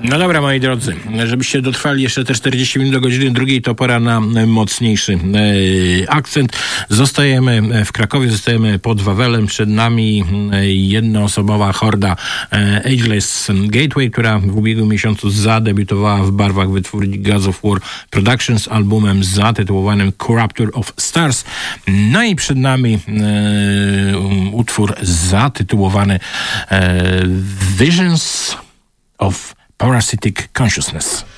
No dobra, moi drodzy, żebyście dotrwali jeszcze te 40 minut do godziny drugiej, to pora na mocniejszy akcent. Zostajemy w Krakowie, zostajemy pod Wawelem. Przed nami jednoosobowa horda Ageless Gateway, która w ubiegłym miesiącu zadebiutowała w barwach wytwórni Gods of War Productions albumem zatytułowanym Corruptor of Stars. No i przed nami utwór zatytułowany Visions of Parasitic Consciousness.